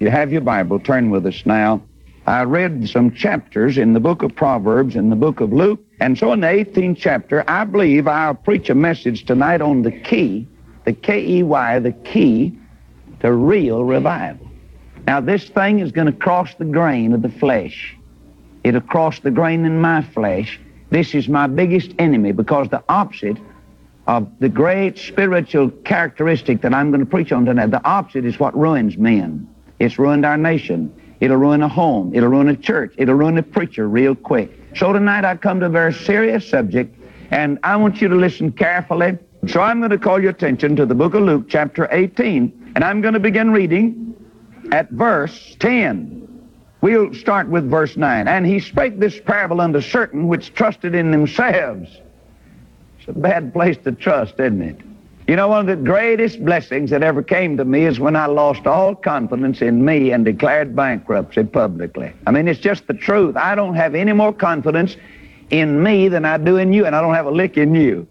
You have your Bible, turn with us now. I read some chapters in the book of Proverbs and the book of Luke, and so in the 18th chapter, I believe I'll preach a message tonight on the key, the K-E-Y, the key to real revival. Now this thing is going to cross the grain of the flesh. It'll cross the grain in my flesh. This is my biggest enemy, because the opposite of the great spiritual characteristic that I'm going to preach on tonight, the opposite is what ruins men. It's ruined our nation. It'll ruin a home. It'll ruin a church. It'll ruin a preacher real quick. So tonight I come to a very serious subject, and I want you to listen carefully. So I'm going to call your attention to the book of Luke, chapter 18, and I'm going to begin reading at verse 10. We'll start with verse 9. And he spake this parable unto certain which trusted in themselves. It's a bad place to trust, isn't it? You know, one of the greatest blessings that ever came to me is when I lost all confidence in me and declared bankruptcy publicly. I mean, it's just the truth. I don't have any more confidence in me than I do in you, and I don't have a lick in you.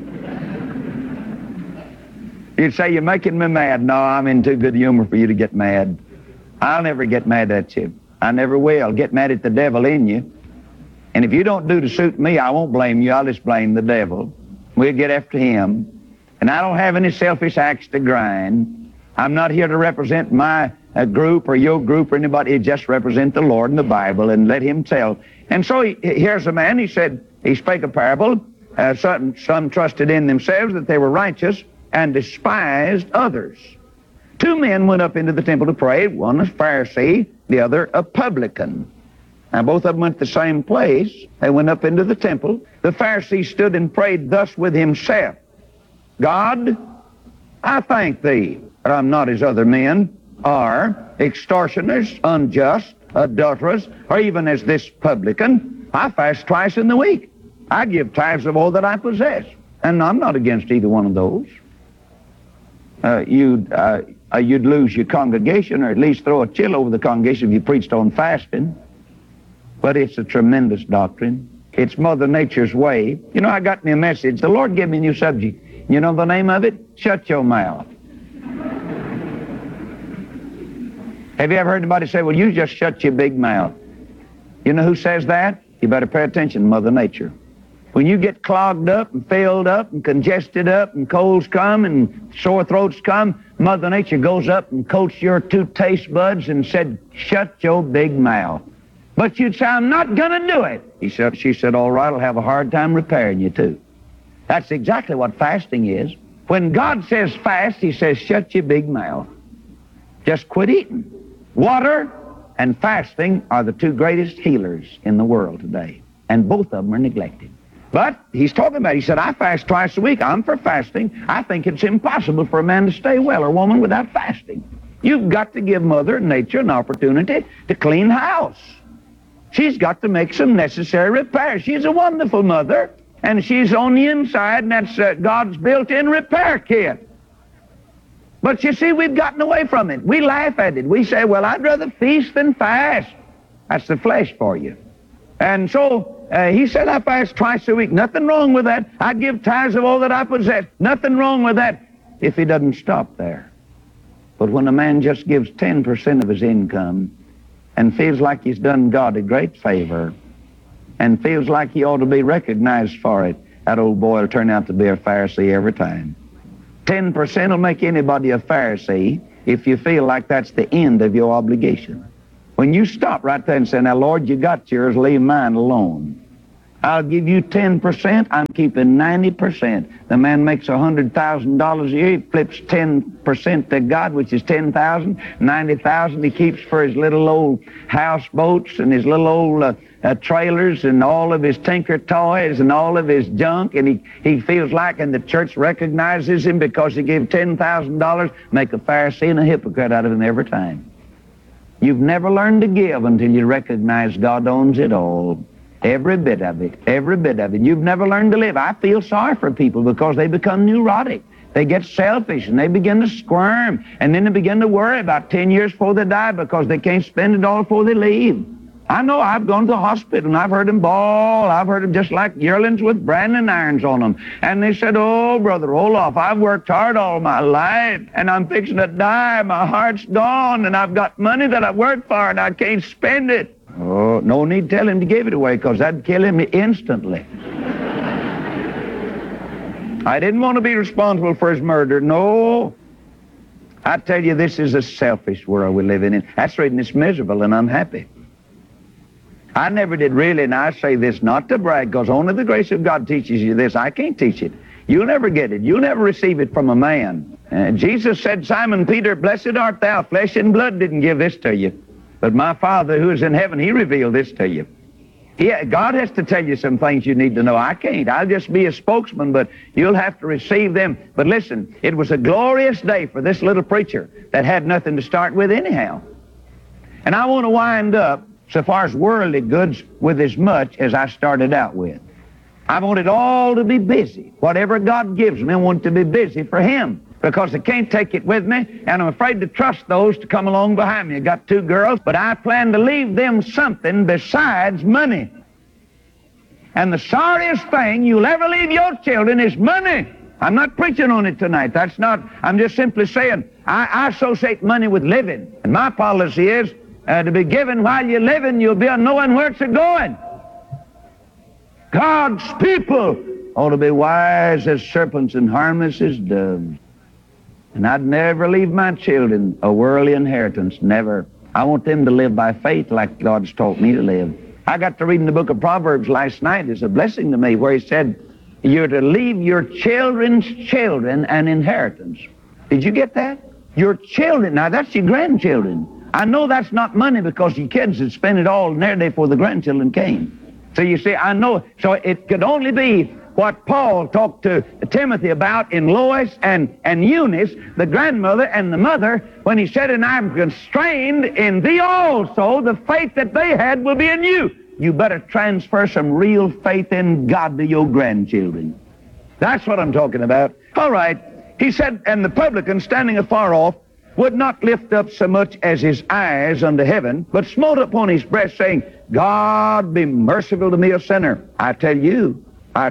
You'd say, you're making me mad. No, I'm in too good humor for you to get mad. I'll never get mad at you. I never will. Get mad at the devil in you. And if you don't do to suit me, I won't blame you. I'll just blame the devil. We'll get after him. And I don't have any selfish axe to grind. I'm not here to represent my group or your group or anybody. I just represent the Lord and the Bible and let him tell. And so here's a man, he said, he spake a parable. Some trusted in themselves that they were righteous and despised others. Two men went up into the temple to pray, one a Pharisee, the other a publican. Now both of them went to the same place. They went up into the temple. The Pharisee stood and prayed thus with himself. God, I thank thee that I'm not as other men are, extortioners, unjust, adulterers, or even as this publican. I fast twice in the week. I give tithes of all that I possess. And I'm not against either one of those. You'd lose your congregation, or at least throw a chill over the congregation if you preached on fasting. But it's a tremendous doctrine. It's Mother Nature's way. You know, I got me a message. The Lord gave me a new subject. You know the name of it? Shut your mouth. Have you ever heard anybody say, well, you just shut your big mouth? You know who says that? You better pay attention to Mother Nature. When you get clogged up and filled up and congested up and colds come and sore throats come, Mother Nature goes up and coats your two taste buds and said, shut your big mouth. But you'd say, I'm not going to do it. She said, all right, I'll have a hard time repairing you too. That's exactly what fasting is. When God says fast, he says, shut your big mouth. Just quit eating. Water and fasting are the two greatest healers in the world today. And both of them are neglected. But he's talking about, he said, I fast twice a week. I'm for fasting. I think it's impossible for a man to stay well or woman without fasting. You've got to give Mother Nature an opportunity to clean house. She's got to make some necessary repairs. She's a wonderful mother, and she's on the inside, and that's God's built-in repair kit. But you see, we've gotten away from it. We laugh at it. We say, well, I'd rather feast than fast. That's the flesh for you. And so he said, I fast twice a week. Nothing wrong with that. I give tithes of all that I possess. Nothing wrong with that if he doesn't stop there. But when a man just gives 10% of his income and feels like he's done God a great favor and feels like he ought to be recognized for it, that old boy will turn out to be a Pharisee every time. 10% will make anybody a Pharisee if you feel like that's the end of your obligation. When you stop right there and say, now, Lord, you got yours, leave mine alone. I'll give you 10%, I'm keeping 90%. The man makes $100,000 a year, he flips 10% to God, which is 10,000, 90,000 he keeps for his little old houseboats and his little old trailers and all of his tinker toys and all of his junk, and he feels like, and the church recognizes him because he gave $10,000, make a Pharisee and a hypocrite out of him every time. You've never learned to give until you recognize God owns it all. Every bit of it, every bit of it. You've never learned to live. I feel sorry for people because they become neurotic. They get selfish and they begin to squirm, and then they begin to worry about 10 years before they die because they can't spend it all before they leave. I know I've gone to the hospital and I've heard them bawl. I've heard them just like yearlings with branding irons on them. And they said, oh, Brother Olaf, I've worked hard all my life and I'm fixing to die. My heart's gone and I've got money that I've worked for and I can't spend it. Oh, no need to tell him to give it away because that'd kill him instantly. I didn't want to be responsible for his murder. No. I tell you, this is a selfish world we're living in. That's the reason it's miserable and unhappy. I never did really, and I say this not to brag, because only the grace of God teaches you this. I can't teach it. You'll never get it. You'll never receive it from a man. Jesus said, Simon Peter, blessed art thou. Flesh and blood didn't give this to you, but my Father who is in heaven, he revealed this to you. God has to tell you some things you need to know. I can't. I'll just be a spokesman, but you'll have to receive them. But listen, it was a glorious day for this little preacher that had nothing to start with anyhow. And I want to wind up, so far as worldly goods, with as much as I started out with. I want it all to be busy. Whatever God gives me, I want it to be busy for Him, because I can't take it with me, and I'm afraid to trust those to come along behind me. I got 2 girls, but I plan to leave them something besides money. And the sorriest thing you'll ever leave your children is money. I'm not preaching on it tonight. That's not, I'm just simply saying, I associate money with living. And my policy is, to be given while you're living, you'll be unknowing where it's going. God's people ought to be wise as serpents and harmless as doves. And I'd never leave my children a worldly inheritance, never. I want them to live by faith like God's taught me to live. I got to reading the book of Proverbs last night. It's a blessing to me, where he said, you're to leave your children's children an inheritance. Did you get that? Your children. Now, that's your grandchildren. I know that's not money, because your kids had spent it all in their day before the grandchildren came. So you see, I know. So it could only be what Paul talked to Timothy about in Lois and Eunice, the grandmother and the mother, when he said, and I'm constrained in thee also, the faith that they had will be in you. You better transfer some real faith in God to your grandchildren. That's what I'm talking about. All right. He said, and the publican standing afar off would not lift up so much as his eyes unto heaven, but smote upon his breast, saying, God be merciful to me, a sinner. I tell you,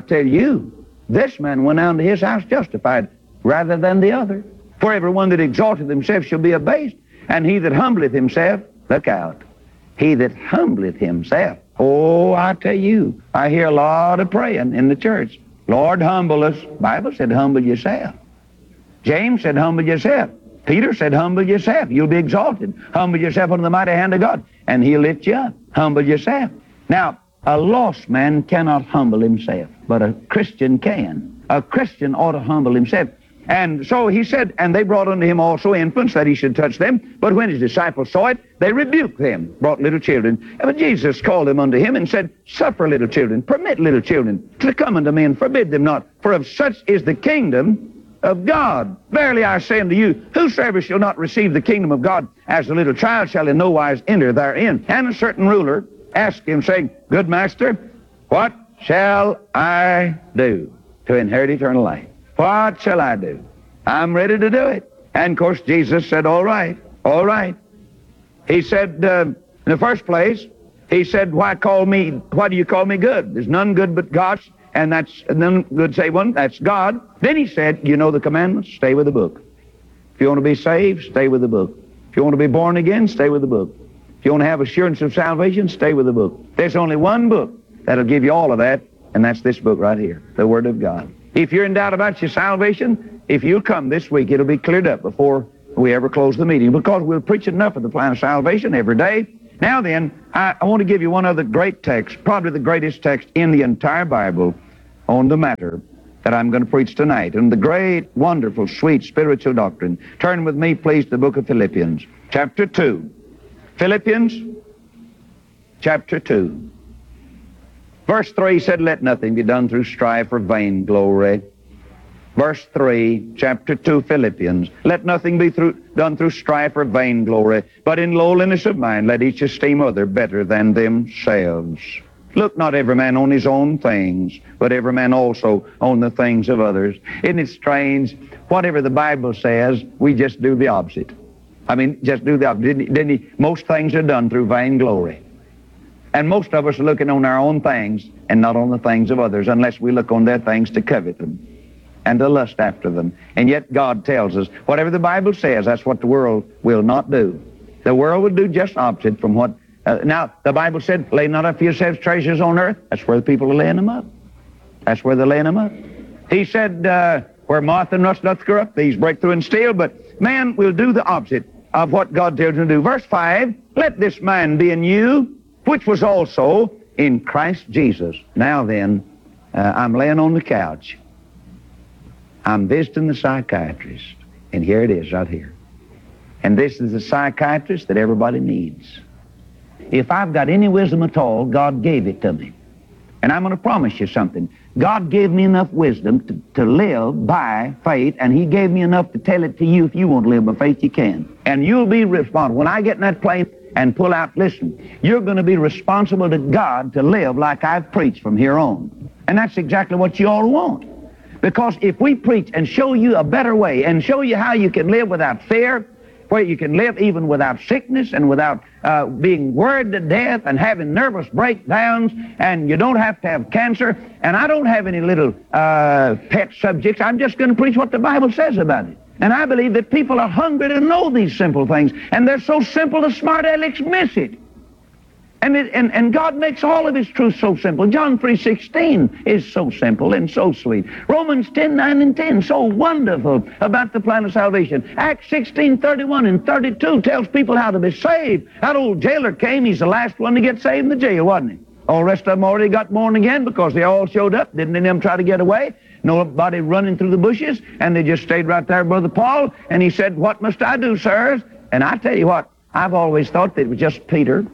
this man went down to his house justified rather than the other. For everyone that exalteth himself shall be abased, and he that humbleth himself, look out, he that humbleth himself. Oh, I tell you, I hear a lot of praying in the church. Lord, humble us. Bible said, humble yourself. James said, humble yourself. Peter said, humble yourself. You'll be exalted. Humble yourself under the mighty hand of God, and He'll lift you up. Humble yourself. Now, a lost man cannot humble himself, but a Christian can. A Christian ought to humble himself. And so he said, and they brought unto him also infants, that he should touch them. But when his disciples saw it, they rebuked them, brought little children. But Jesus called them unto him and said, suffer little children, permit little children to come unto me, and forbid them not. For of such is the kingdom of God. Verily I say unto you, whosoever shall not receive the kingdom of God as a little child shall in no wise enter therein. And a certain ruler asked him, saying, good master, what shall I do to inherit eternal life? What shall I do? I'm ready to do it. And of course Jesus said, all right. He said, in the first place, he said, why do you call me good? There's none good but God. And that's none good save one, that's God. Then he said, you know the commandments, stay with the book. If you want to be saved, stay with the book. If you want to be born again, stay with the book. If you want to have assurance of salvation, stay with the book. There's only one book that'll give you all of that, and that's this book right here, the Word of God. If you're in doubt about your salvation, if you'll come this week, it'll be cleared up before we ever close the meeting, because we'll preach enough of the plan of salvation every day. Now then, I want to give you one other great text, probably the greatest text in the entire Bible on the matter that I'm going to preach tonight, and the great, wonderful, sweet spiritual doctrine. Turn with me, please, to the book of Philippians, chapter 2. Philippians, chapter 2. Verse 3 said, let nothing be done through strife or vainglory. Verse 3, chapter 2, Philippians. Let nothing be done through strife or vainglory, but in lowliness of mind let each esteem other better than themselves. Look not every man on his own things, but every man also on the things of others. Isn't it strange? Whatever the Bible says, we just do the opposite. Just do the opposite. Didn't he? Most things are done through vainglory. And most of us are looking on our own things and not on the things of others, unless we look on their things to covet them and to lust after them. And yet God tells us, whatever the Bible says, that's what the world will not do. The world will do just opposite from what... now, the Bible said, lay not up for yourselves treasures on earth. That's where the people are laying them up. That's where they're laying them up. He said, where moth and rust doth corrupt, these break through and steal, but man will do the opposite of what God tells him to do. Verse 5, let this mind be in you, which was also in Christ Jesus. Now then, I'm laying on the couch. I'm visiting the psychiatrist, and here it is right here. And this is the psychiatrist that everybody needs. If I've got any wisdom at all, God gave it to me. And I'm going to promise you something. God gave me enough wisdom to live by faith, and He gave me enough to tell it to you. If you want to live by faith, you can. And you'll be responsible. When I get in that plane and pull out, listen, you're going to be responsible to God to live like I've preached from here on. And that's exactly what you all want. Because if we preach and show you a better way and show you how you can live without fear, where you can live even without sickness and without being worried to death and having nervous breakdowns, and you don't have to have cancer, and I don't have any little pet subjects. I'm just going to preach what the Bible says about it. And I believe that people are hungry to know these simple things, and they're so simple the smart alecks miss it. And God makes all of His truth so simple. John 3:16 is so simple and so sweet. Romans 10:9 and 10, so wonderful about the plan of salvation. Acts 16:31 and 32 tells people how to be saved. That old jailer came, he's the last one to get saved in the jail, wasn't he? All the rest of them already got born again because they all showed up. Didn't any of them try to get away? Nobody running through the bushes, and they just stayed right there, Brother Paul, and he said, what must I do, sirs? And I tell you what, I've always thought that it was just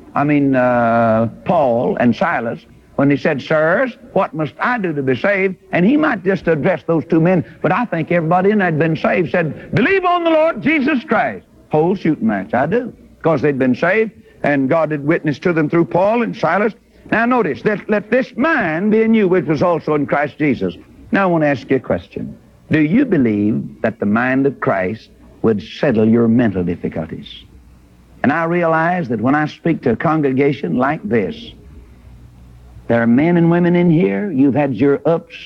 Paul and Silas, when he said, sirs, what must I do to be saved? And he might just address those two men, but I think everybody in there had been saved, said, believe on the Lord Jesus Christ. Whole shooting match, I do. Because they'd been saved, and God had witnessed to them through Paul and Silas. Now notice, let this mind be in you, which was also in Christ Jesus. Now I want to ask you a question. Do you believe that the mind of Christ would settle your mental difficulties? And I realize that when I speak to a congregation like this, there are men and women in here, you've had your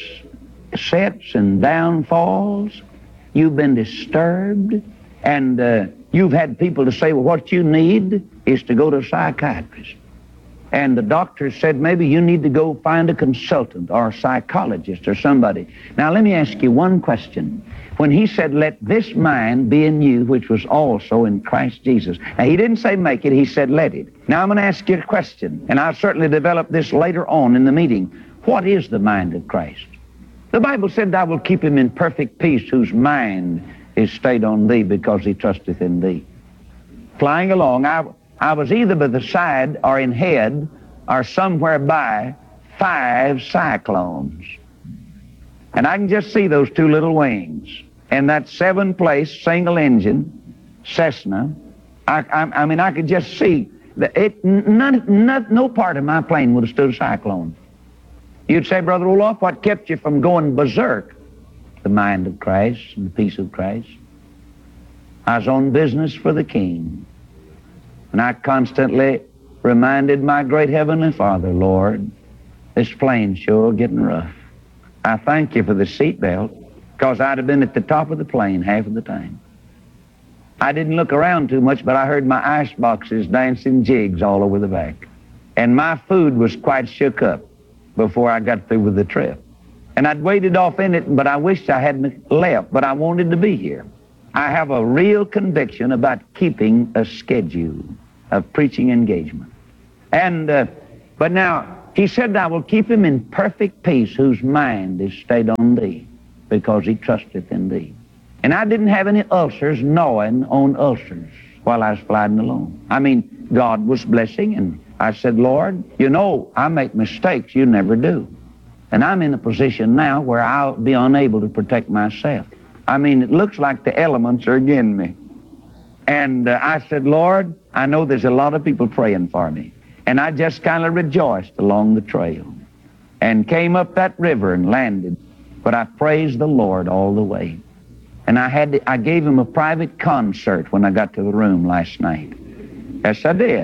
upsets and downfalls, you've been disturbed, and you've had people to say, well, what you need is to go to a psychiatrist. And the doctor said, maybe you need to go find a consultant or a psychologist or somebody. Now, let me ask you one question. When he said, let this mind be in you, which was also in Christ Jesus. Now, he didn't say make it, he said let it. Now, I'm going to ask you a question, and I'll certainly develop this later on in the meeting. What is the mind of Christ? The Bible said, I will keep him in perfect peace, whose mind is stayed on thee, because he trusteth in thee. Flying along, I was either by the side or in head or somewhere by 5 cyclones. And I can just see those 2 little wings. And that 7-place single-engine Cessna, I mean, I could just see that no part of my plane would have stood a cyclone. You'd say, Brother Olaf, what kept you from going berserk? The mind of Christ and the peace of Christ. I was on business for the King. And I constantly reminded my great Heavenly Father, Lord, this plane's sure getting rough. I thank you for the seatbelt, because I'd have been at the top of the plane half of the time. I didn't look around too much, but I heard my ice boxes dancing jigs all over the back. And my food was quite shook up before I got through with the trip. And I'd waited off in it, but I wished I hadn't left, but I wanted to be here. I have a real conviction about keeping a schedule of preaching engagement. And, but now, he said, I will keep him in perfect peace, whose mind is stayed on thee, because he trusteth in thee. And I didn't have any ulcers gnawing on ulcers while I was flying along. I mean, God was blessing, and I said, Lord, you know, I make mistakes you never do. And I'm in a position now where I'll be unable to protect myself. I mean, it looks like the elements are against me. And I said, Lord, I know there's a lot of people praying for me. And I just kind of rejoiced along the trail and came up that river and landed. But I praised the Lord all the way. And I gave him a private concert when I got to the room last night. Yes, I did.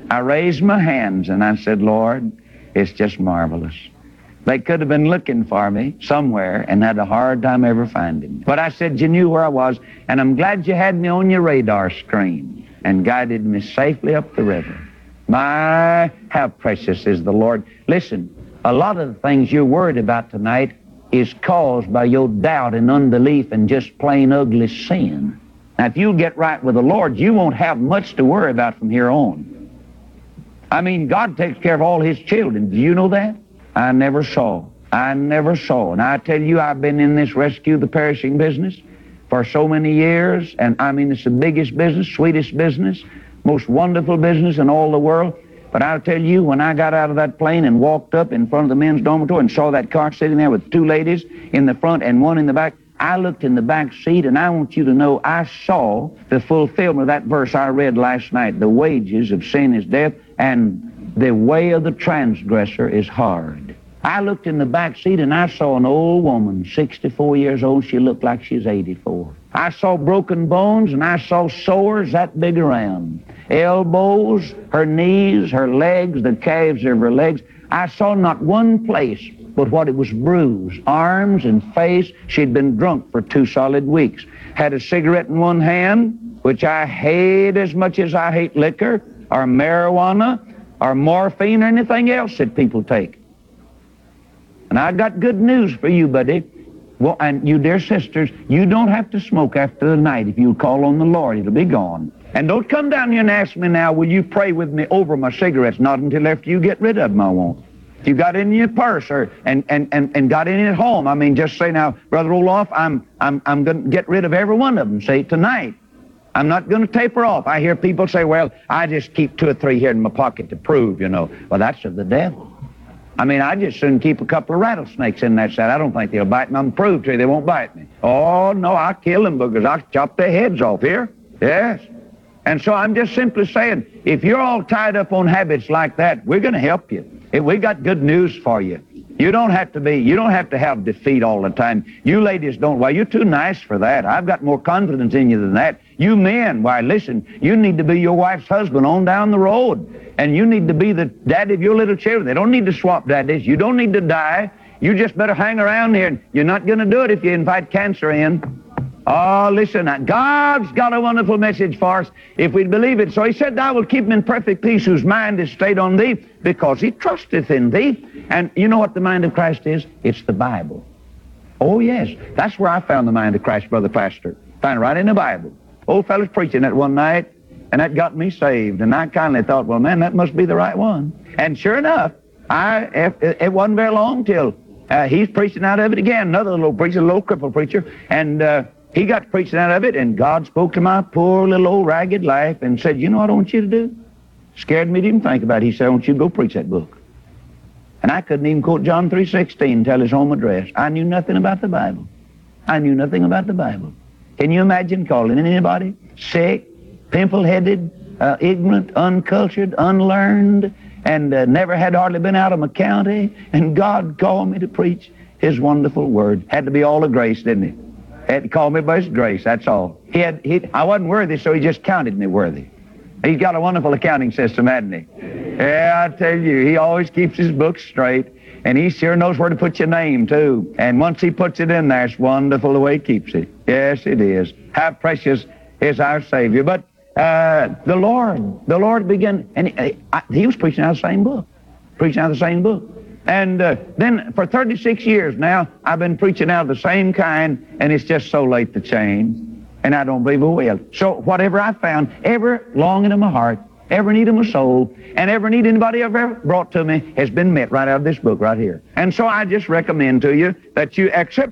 I raised my hands and I said, Lord, it's just marvelous. They could have been looking for me somewhere and had a hard time ever finding me. But I said, you knew where I was, and I'm glad you had me on your radar screen and guided me safely up the river. My, how precious is the Lord. Listen, a lot of the things you're worried about tonight is caused by your doubt and unbelief and just plain ugly sin. Now, if you get right with the Lord, you won't have much to worry about from here on. I mean, God takes care of all His children. Do you know that? I never saw. And I tell you, I've been in this rescue the perishing business for so many years, and I mean, it's the biggest business, sweetest business, most wonderful business in all the world. But I'll tell you, when I got out of that plane and walked up in front of the men's dormitory and saw that car sitting there with two ladies in the front and one in the back, I looked in the back seat, and I want you to know I saw the fulfillment of that verse I read last night. The wages of sin is death, and the way of the transgressor is hard. I looked in the back seat, and I saw an old woman, 64 years old. She looked like she was 84. I saw broken bones, and I saw sores that big around. Elbows, her knees, her legs, the calves of her legs. I saw not one place but what it was bruised. Arms and face. She'd been drunk for 2 solid weeks. Had a cigarette in one hand, which I hate as much as I hate liquor, or marijuana, or morphine, or anything else that people take. And I got good news for you, buddy. Well, and you dear sisters, you don't have to smoke after the night. If you call on the Lord, it'll be gone. And don't come down here and ask me now, will you pray with me over my cigarettes? Not until after you get rid of them, I won't. If you got it in your purse or and got it at home, I mean, just say now, Brother Roloff, I'm going to get rid of every one of them, say, tonight. I'm not going to taper off. I hear people say, well, I just keep 2 or 3 here in my pocket to prove, you know. Well, that's of the devil. I mean, I just soon keep a couple of rattlesnakes in that set. I don't think they'll bite me. I'm prove to you they won't bite me. Oh, no, I'll kill them because I'll chop their heads off here. Yes. And so I'm just simply saying, if you're all tied up on habits like that, we're going to help you. We got good news for you. You don't have to have defeat all the time. You ladies don't. Well, you're too nice for that. I've got more confidence in you than that. You men, why, listen, you need to be your wife's husband on down the road. And you need to be the daddy of your little children. They don't need to swap daddies. You don't need to die. You just better hang around here. You're not going to do it if you invite cancer in. Oh, listen, God's got a wonderful message for us if we believe it. So He said, I will keep him in perfect peace whose mind is stayed on thee because he trusteth in thee. And you know what the mind of Christ is? It's the Bible. Oh, yes. That's where I found the mind of Christ, Brother Pastor. Found it right in the Bible. Old fellow's preaching that one night, and that got me saved. And I kindly thought, well, man, that must be the right one. And sure enough, it wasn't very long till he's preaching out of it again. Another little preacher, a little crippled preacher, and he got preaching out of it, and God spoke to my poor little old ragged life and said, you know what I want you to do? Scared me to even think about it. He said, I want you to go preach that book. And I couldn't even quote John 3:16, tell his home address. I knew nothing about the Bible. I knew nothing about the Bible. Can you imagine calling anybody sick, pimple-headed, ignorant, uncultured, unlearned, and never had hardly been out of my county, and God called me to preach His wonderful word. Had to be all of grace, didn't it? Had to call me by His grace, that's all. I wasn't worthy, so He just counted me worthy. He's got a wonderful accounting system, hasn't He? Yeah, I tell you, He always keeps His books straight, and He sure knows where to put your name, too. And once He puts it in there, it's wonderful the way He keeps it. Yes, it is. How precious is our Savior. But the Lord began, and He was preaching out of the same book. Preaching out of the same book. And then for 36 years now, I've been preaching out of the same kind, and it's just so late to change. And I don't believe it will. So whatever I found, ever longing in my heart, every need of my soul, and every need anybody ever brought to me has been met right out of this book right here. And so I just recommend to you that you accept